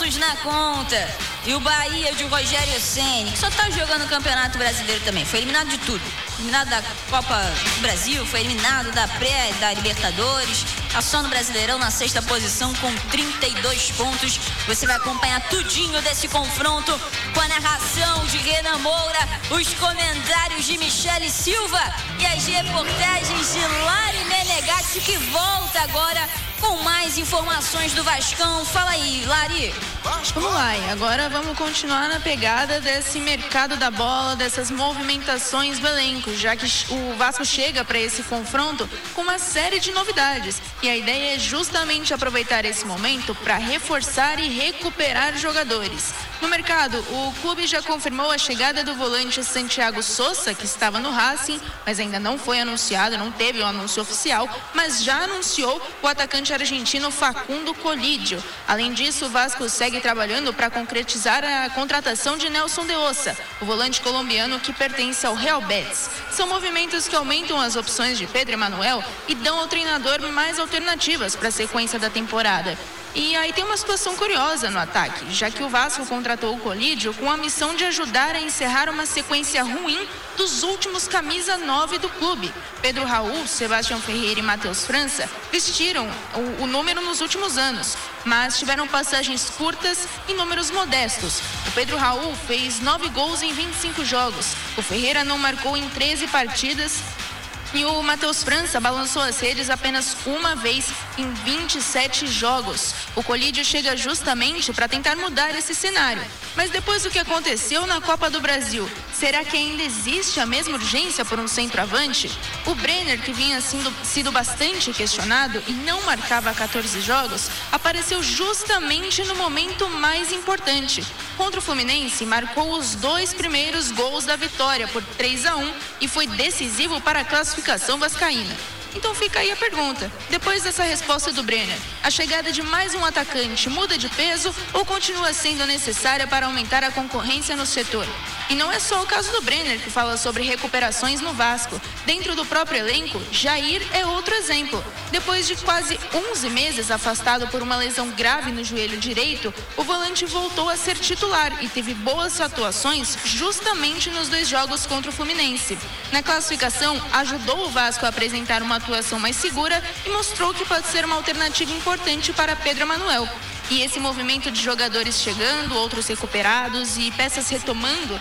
pontos na conta. E o Bahia de Rogério Ceni, que só tá jogando o Campeonato Brasileiro também, foi eliminado de tudo. Eliminado da Copa do Brasil, foi eliminado da da Libertadores. Tá só no Brasileirão na 6ª posição com 32 pontos. Você vai acompanhar tudinho desse confronto com a narração de Renan Moura, os comentários de Michele Silva e as reportagens de Lari Menegatti, que volta agora com mais informações do Vascão. Fala aí, Lari. Vamos lá, e agora vamos continuar na pegada desse mercado da bola, dessas movimentações do elenco, já que o Vasco chega para esse confronto com uma série de novidades. E a ideia é justamente aproveitar esse momento para reforçar e recuperar jogadores. No mercado, o clube já confirmou a chegada do volante Santiago Sousa, que estava no Racing, mas ainda não foi anunciado, não teve o anúncio oficial, mas já anunciou o atacante argentino Facundo Colidio. Além disso, o Vasco segue trabalhando para concretizar a contratação de Nelson de Ossa, o volante colombiano que pertence ao Real Betis. São movimentos que aumentam as opções de Pedro Emanuel e dão ao treinador mais alternativas para a sequência da temporada. E aí tem uma situação curiosa no ataque, já que o Vasco contratou o Colidio com a missão de ajudar a encerrar uma sequência ruim dos últimos camisa 9 do clube. Pedro Raul, Sebastião Ferreira e Matheus França vestiram o número nos últimos anos, mas tiveram passagens curtas e números modestos. O Pedro Raul fez 9 gols em 25 jogos, o Ferreira não marcou em 13 partidas e o Matheus França balançou as redes apenas uma vez em 27 jogos. O Colidio chega justamente para tentar mudar esse cenário. Mas depois do que aconteceu na Copa do Brasil, será que ainda existe a mesma urgência por um centroavante? O Brenner, que vinha sido bastante questionado e não marcava 14 jogos, apareceu justamente no momento mais importante. Contra o Fluminense, marcou os 2 primeiros gols da vitória por 3-1 e foi decisivo para a classificação vascaína. Então fica aí a pergunta, depois dessa resposta do Brenner, a chegada de mais um atacante muda de peso ou continua sendo necessária para aumentar a concorrência no setor? E não é só o caso do Brenner que fala sobre recuperações no Vasco. Dentro do próprio elenco, Jair é outro exemplo. Depois de quase 11 meses afastado por uma lesão grave no joelho direito, o volante voltou a ser titular e teve boas atuações justamente nos 2 jogos contra o Fluminense. Na classificação, ajudou o Vasco a apresentar uma atuação mais segura e mostrou que pode ser uma alternativa importante para Pedro Emanuel. E esse movimento de jogadores chegando, outros recuperados e peças retomando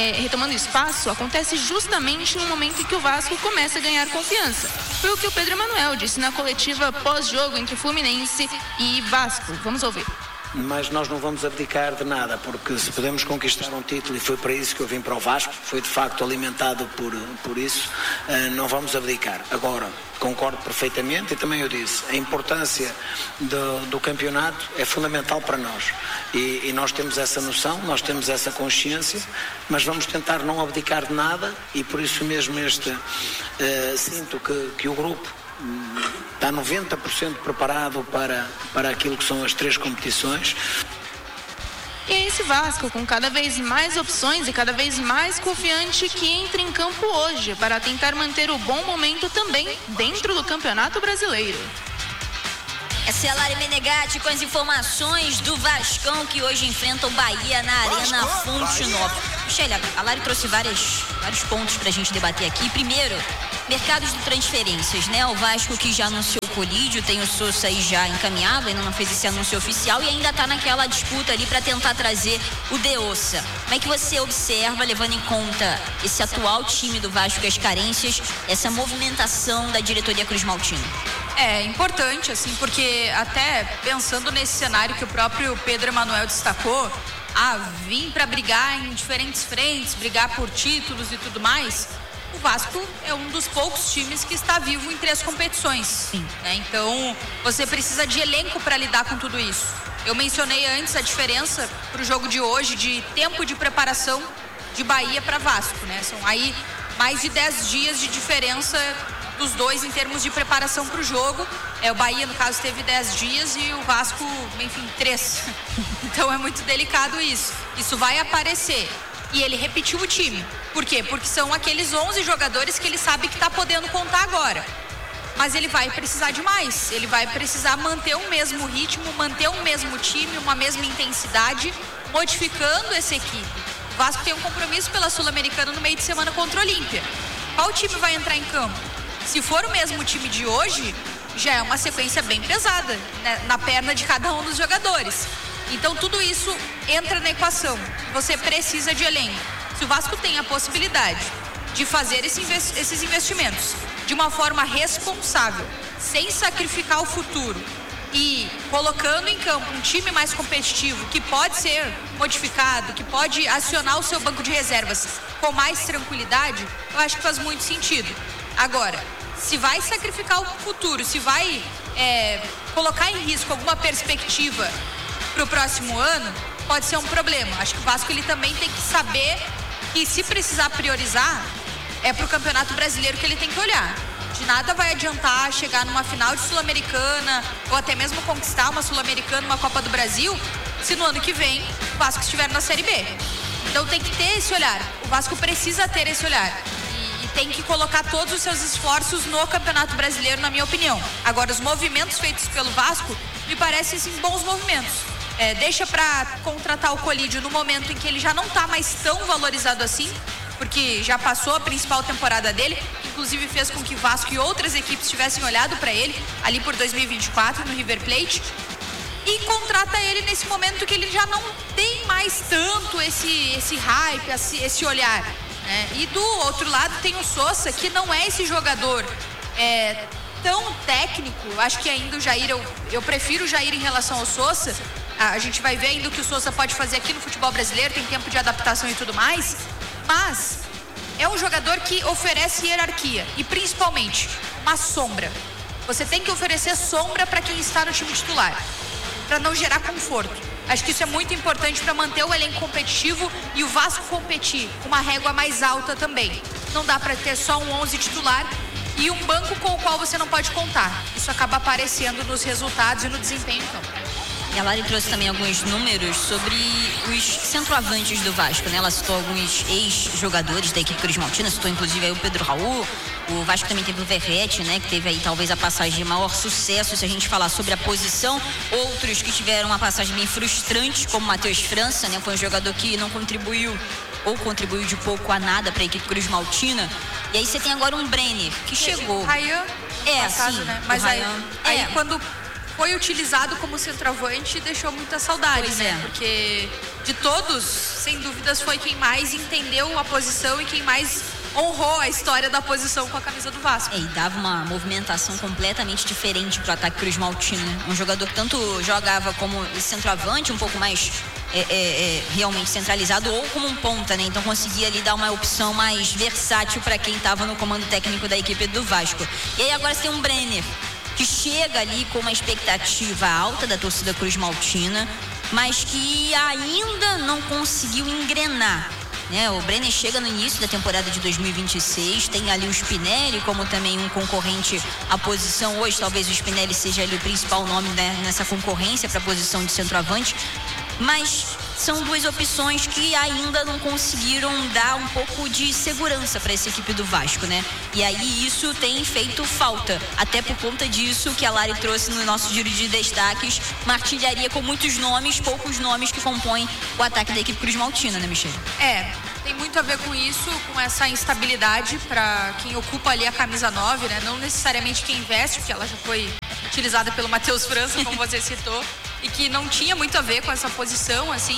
espaço acontece justamente no momento em que o Vasco começa a ganhar confiança. Foi o que o Pedro Emanuel disse na coletiva pós-jogo entre Fluminense e Vasco. Vamos ouvir. Mas nós não vamos abdicar de nada, porque se podemos conquistar um título, e foi para isso que eu vim para o Vasco, foi de facto alimentado por isso, não vamos abdicar. Agora, concordo perfeitamente e também eu disse, a importância do campeonato é fundamental para nós e nós temos essa noção, nós temos essa consciência, mas vamos tentar não abdicar de nada e por isso mesmo sinto que o grupo está 90% preparado para aquilo que são as 3 competições. E é esse Vasco, com cada vez mais opções e cada vez mais confiante, que entra em campo hoje para tentar manter o bom momento também dentro do Campeonato Brasileiro. Essa é a Lari Menegatti com as informações do Vascão, que hoje enfrenta o Bahia na Arena Fonte Nova. Michele, a Lari trouxe vários pontos pra gente debater aqui. Primeiro, mercados de transferências, né? O Vasco, que já anunciou o Colidio, tem o Sousa aí já encaminhado, ainda não fez esse anúncio oficial e ainda tá naquela disputa ali para tentar trazer o De Ossa. Como é que você observa, levando em conta esse atual time do Vasco e as carências, essa movimentação da diretoria Cruz Maltino? É importante, assim, porque até pensando nesse cenário que o próprio Pedro Emanuel destacou, vir para brigar em diferentes frentes, brigar por títulos e tudo mais, o Vasco é um dos poucos times que está vivo em 3 competições. Sim. Né? Então, você precisa de elenco para lidar com tudo isso. Eu mencionei antes a diferença para o jogo de hoje de tempo de preparação de Bahia para Vasco, né? São aí mais de 10 dias de diferença dos dois em termos de preparação para o jogo. O Bahia, no caso, teve 10 dias e o Vasco, enfim, 3. Então é muito delicado isso. Isso vai aparecer. E ele repetiu o time. Por quê? Porque são aqueles 11 jogadores que ele sabe que está podendo contar agora. mas ele vai precisar de mais. Ele vai precisar manter o mesmo ritmo, manter o mesmo time, uma mesma intensidade, modificando essa equipe. O Vasco tem um compromisso pela Sul-Americana no meio de semana contra o Olímpia. Qual time vai entrar em campo? Se for o mesmo time de hoje, já é uma sequência bem pesada, né, na perna de cada um dos jogadores. Então tudo isso entra na equação. Você precisa de elenco. Se o Vasco tem a possibilidade de fazer esses investimentos de uma forma responsável, sem sacrificar o futuro e colocando em campo um time mais competitivo, que pode ser modificado, que pode acionar o seu banco de reservas com mais tranquilidade, eu acho que faz muito sentido. Agora, se vai sacrificar o futuro, se vai colocar em risco alguma perspectiva para o próximo ano, pode ser um problema. Acho que o Vasco ele também tem que saber que, se precisar priorizar, é para o Campeonato Brasileiro que ele tem que olhar. De nada vai adiantar chegar numa final de Sul-Americana ou até mesmo conquistar uma Sul-Americana, uma Copa do Brasil, se no ano que vem o Vasco estiver na Série B. Então tem que ter esse olhar. O Vasco precisa ter esse olhar. E tem que colocar todos os seus esforços no Campeonato Brasileiro, na minha opinião. Agora, os movimentos feitos pelo Vasco me parecem, sim, bons movimentos. Deixa para contratar o Colídio no momento em que ele já não está mais tão valorizado assim, porque já passou a principal temporada dele, inclusive fez com que Vasco e outras equipes tivessem olhado para ele ali por 2024 no River Plate, e contrata ele nesse momento que ele já não tem mais tanto esse hype, esse olhar, né? E do outro lado tem o Sousa, que não é esse jogador tão técnico. Acho que ainda o Jair, eu prefiro o Jair em relação ao Sousa. A gente vai ver ainda o que o Sousa pode fazer aqui no futebol brasileiro, tem tempo de adaptação e tudo mais, mas é um jogador que oferece hierarquia e principalmente uma sombra. Você tem que oferecer sombra para quem está no time titular, para não gerar conforto. Acho que isso é muito importante para manter o elenco competitivo e o Vasco competir com uma régua mais alta também. Não dá para ter só um 11 titular e um banco com o qual você não pode contar. Isso acaba aparecendo nos resultados e no desempenho em campo. E a Lari trouxe também alguns números sobre os centroavantes do Vasco, né? Ela citou alguns ex-jogadores da equipe cruzmaltina, citou inclusive aí o Pedro Raul. O Vasco também teve o Verrete, né? Que teve aí talvez a passagem de maior sucesso, se a gente falar sobre a posição. Outros que tiveram uma passagem bem frustrante, como o Matheus França, né? Foi um jogador que não contribuiu ou contribuiu de pouco a nada para a equipe cruzmaltina. E aí você tem agora um Brenner, que chegou. Rayan, passado, sim, né? Mas aí quando foi utilizado como centroavante, deixou muita saudade, pois né? Porque de todos, sem dúvidas, foi quem mais entendeu a posição e quem mais honrou a história da posição com a camisa do Vasco. E dava uma movimentação completamente diferente pro ataque cruzmaltino, né? Um jogador que tanto jogava como centroavante, um pouco mais realmente centralizado, ou como um ponta, né? Então conseguia ali dar uma opção mais versátil para quem estava no comando técnico da equipe do Vasco. E aí agora você tem um Brenner, que chega ali com uma expectativa alta da torcida cruzmaltina, mas que ainda não conseguiu engrenar, né? O Brenner chega no início da temporada de 2026, tem ali o Spinelli como também um concorrente à posição. Hoje talvez o Spinelli seja ali o principal nome, né, nessa concorrência para a posição de centroavante, mas são duas opções que ainda não conseguiram dar um pouco de segurança para essa equipe do Vasco, né? E aí isso tem feito falta, até por conta disso que a Lari trouxe no nosso giro de destaques, uma artilharia com muitos nomes, poucos nomes que compõem o ataque da equipe cruzmaltina, né, Michele? Tem muito a ver com isso, com essa instabilidade para quem ocupa ali a camisa 9, né? Não necessariamente quem veste, porque ela já foi utilizada pelo Matheus França, como você citou, e que não tinha muito a ver com essa posição, assim,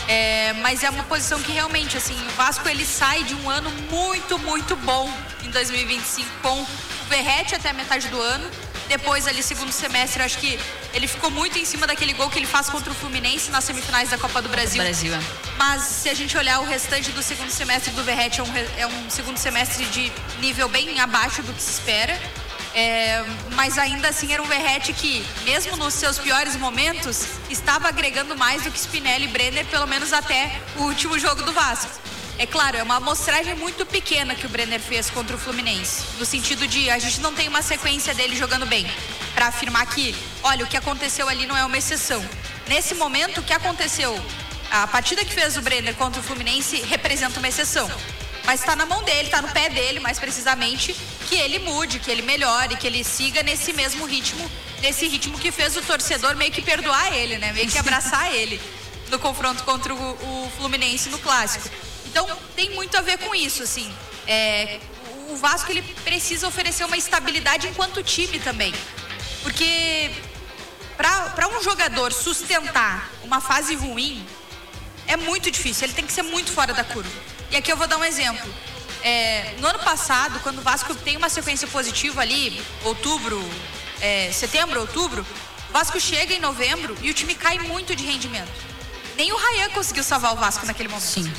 mas é uma posição que realmente, assim, o Vasco ele sai de um ano muito, muito bom em 2025, com o Verrete até a metade do ano. Depois ali, segundo semestre, acho que ele ficou muito em cima daquele gol que ele faz contra o Fluminense nas semifinais da Copa do Brasil. Mas se a gente olhar o restante do segundo semestre do Verrete, é um segundo semestre de nível bem abaixo do que se espera. Mas ainda assim era um Verrete que, mesmo nos seus piores momentos, estava agregando mais do que Spinelli e Brenner, pelo menos até o último jogo do Vasco. É claro, é uma amostragem muito pequena que o Brenner fez contra o Fluminense, no sentido de a gente não tem uma sequência dele jogando bem, para afirmar que, olha, o que aconteceu ali não é uma exceção. Nesse momento, o que aconteceu, a partida que fez o Brenner contra o Fluminense representa uma exceção. Mas tá na mão dele, tá no pé dele, mais precisamente, que ele mude, que ele melhore, que ele siga nesse mesmo ritmo, nesse ritmo que fez o torcedor meio que perdoar ele, né? Meio que abraçar ele no confronto contra o Fluminense no Clássico. Então, tem muito a ver com isso, assim. O Vasco, ele precisa oferecer uma estabilidade enquanto time também. Porque para um jogador sustentar uma fase ruim, é muito difícil, ele tem que ser muito fora da curva. E aqui eu vou dar um exemplo. No ano passado, quando o Vasco tem uma sequência positiva ali, setembro, outubro, o Vasco chega em novembro e o time cai muito de rendimento. Nem o Ryan conseguiu salvar o Vasco naquele momento. Sim.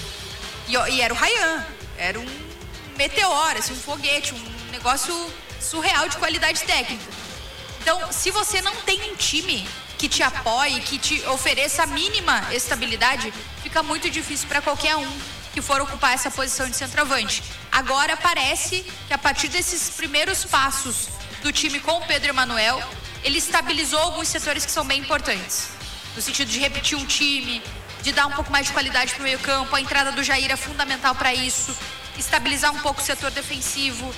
E era o Ryan, era um meteoro, assim, um foguete, um negócio surreal de qualidade técnica. Então, se você não tem um time que te apoie, que te ofereça a mínima estabilidade, fica muito difícil para qualquer um que for ocupar essa posição de centroavante. Agora parece que a partir desses primeiros passos do time com o Pedro Emanuel, ele estabilizou alguns setores que são bem importantes. No sentido de repetir um time, de dar um pouco mais de qualidade para o meio campo. A entrada do Jair é fundamental para isso. Estabilizar um pouco o setor defensivo.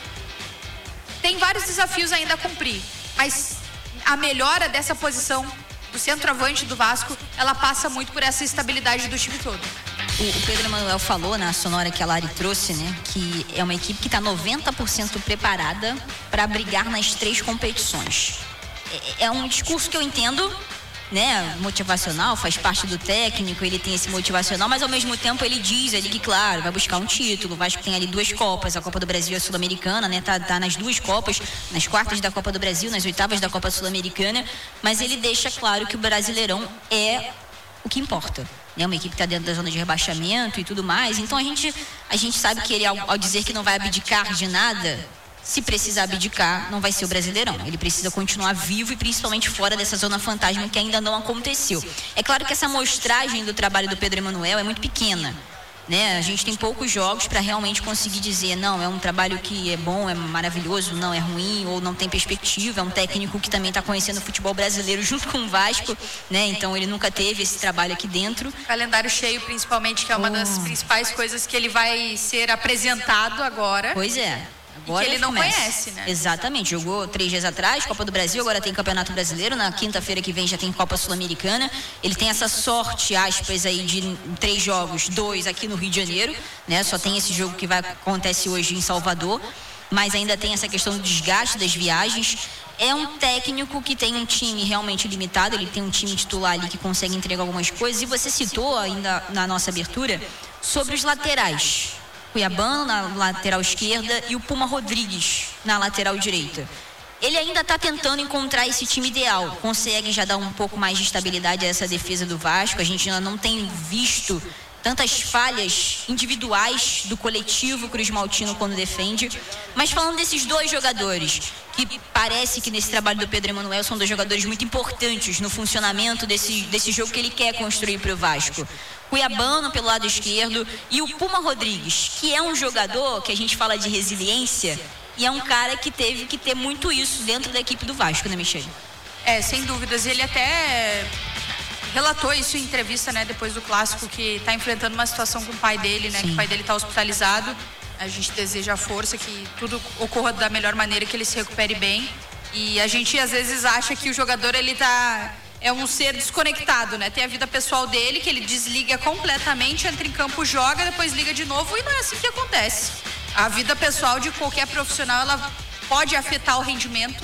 Tem vários desafios ainda a cumprir, mas a melhora dessa posição do centroavante do Vasco, ela passa muito por essa estabilidade do time todo. O Pedro Emanuel falou na sonora que a Lari trouxe, né, que é uma equipe que está 90% preparada para brigar nas 3 competições. É um discurso que eu entendo, né, motivacional, faz parte do técnico, ele tem esse motivacional, mas ao mesmo tempo ele diz ali que, claro, vai buscar um título. O Vasco tem ali 2 Copas, a Copa do Brasil e a Sul-Americana, né, tá nas 2 Copas, nas quartas da Copa do Brasil, nas oitavas da Copa Sul-Americana, mas ele deixa claro que o Brasileirão é o que importa, né, uma equipe que está dentro da zona de rebaixamento e tudo mais. Então a gente sabe que ele, ao dizer que não vai abdicar de nada, se precisar abdicar, não vai ser o Brasileirão. Ele precisa continuar vivo e principalmente fora dessa zona fantasma que ainda não aconteceu. É claro que essa amostragem do trabalho do Pedro Emanuel é muito pequena, né? A gente tem poucos jogos para realmente conseguir dizer, não, é um trabalho que é bom, é maravilhoso, não é ruim, ou não tem perspectiva. É um técnico que também está conhecendo o futebol brasileiro junto com o Vasco, né? Então ele nunca teve esse trabalho aqui dentro. Calendário cheio, principalmente, que é uma das principais coisas que ele vai ser apresentado agora. Pois é. Agora que ele não conhece, né? Exatamente, jogou 3 dias atrás, Copa do Brasil, agora tem Campeonato Brasileiro, na quinta-feira que vem já tem Copa Sul-Americana. Ele tem essa sorte, aspas, aí de 3 jogos, 2 aqui no Rio de Janeiro, né? Só tem esse jogo que acontece hoje em Salvador, mas ainda tem essa questão do desgaste das viagens. É um técnico que tem um time realmente limitado, ele tem um time titular ali que consegue entregar algumas coisas, e você citou ainda na nossa abertura sobre os laterais. Cuiabano na lateral esquerda e o Puma Rodrigues na lateral direita. Ele ainda está tentando encontrar esse time ideal, consegue já dar um pouco mais de estabilidade a essa defesa do Vasco. A gente ainda não tem visto tantas falhas individuais do coletivo Cruz Maltino quando defende. Mas falando desses 2 jogadores, que parece que nesse trabalho do Pedro Emanuel são 2 jogadores muito importantes no funcionamento desse jogo que ele quer construir para o Vasco. Cuiabano pelo lado esquerdo e o Puma Rodrigues, que é um jogador que a gente fala de resiliência e é um cara que teve que ter muito isso dentro da equipe do Vasco, né, Michele? Sem dúvidas. Ele até relatou isso em entrevista, né, depois do Clássico, que está enfrentando uma situação com o pai dele, né, que o pai dele está hospitalizado. A gente deseja força, que tudo ocorra da melhor maneira, que ele se recupere bem. E a gente às vezes acha que o jogador é um ser desconectado, né? Tem a vida pessoal dele, que ele desliga completamente, entra em campo, joga, depois liga de novo, e não é assim que acontece. A vida pessoal de qualquer profissional, ela pode afetar o rendimento,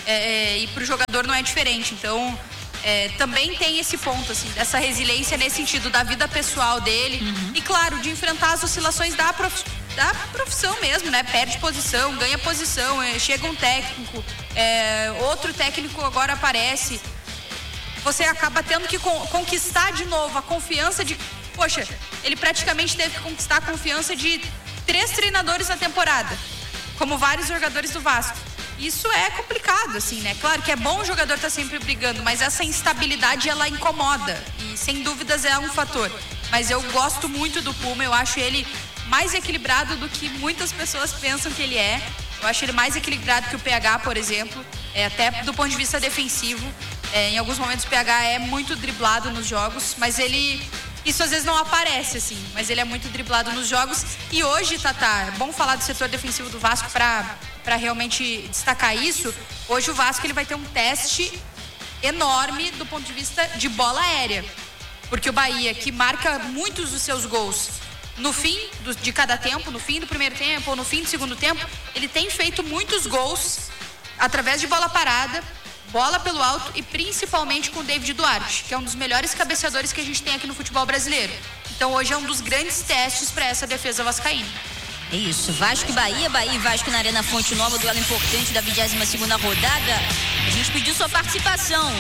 e para o jogador não é diferente. Então, também tem esse ponto, assim, dessa resiliência nesse sentido da vida pessoal dele, e claro, de enfrentar as oscilações da profissão mesmo, né? Perde posição, ganha posição, chega um técnico, outro técnico agora aparece. Você acaba tendo que conquistar de novo a confiança de... Poxa, ele praticamente teve que conquistar a confiança de 3 treinadores na temporada, como vários jogadores do Vasco. Isso é complicado, assim, né? Claro que é bom o jogador estar sempre brigando, mas essa instabilidade, ela incomoda. E, sem dúvidas, é um fator. Mas eu gosto muito do Puma, eu acho ele mais equilibrado do que muitas pessoas pensam que ele é. Eu acho ele mais equilibrado que o PH, por exemplo, até do ponto de vista defensivo. Em alguns momentos o PH é muito driblado nos jogos, mas ele isso às vezes não aparece, assim, mas ele é muito driblado nos jogos. E hoje, Tatá, é bom falar do setor defensivo do Vasco para realmente destacar isso. Hoje o Vasco ele vai ter um teste enorme do ponto de vista de bola aérea. Porque o Bahia, que marca muitos dos seus gols no fim de cada tempo, no fim do primeiro tempo ou no fim do segundo tempo, ele tem feito muitos gols através de bola parada, bola pelo alto e principalmente com o David Duarte, que é um dos melhores cabeceadores que a gente tem aqui no futebol brasileiro. Então hoje é um dos grandes testes para essa defesa vascaína. É isso, Vasco e Bahia e Vasco na Arena Fonte Nova, duelo importante da 22ª rodada. A gente pediu sua participação,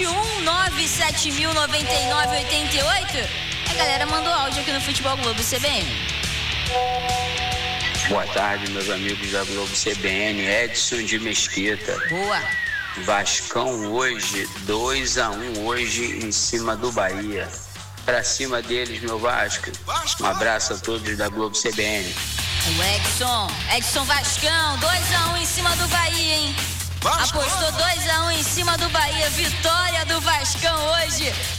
21-97099-88. A galera mandou áudio aqui no Futebol Globo CBN. Boa tarde, meus amigos da Globo CBN, Edson de Mesquita. Boa. Vascão hoje, 2-1 hoje em cima do Bahia. Pra cima deles, meu Vasco. Um abraço a todos da Globo CBN. O Edson Vascão, 2-1 em cima do Bahia, hein? Apostou 2-1 em cima do Bahia. Vitória do Vascão hoje